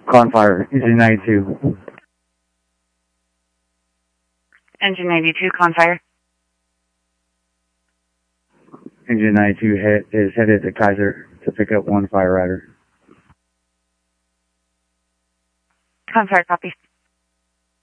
Confire, Engine 92. Engine 92, Confire. Engine 92 is headed to Kaiser to pick up one fire rider. Confire, copy.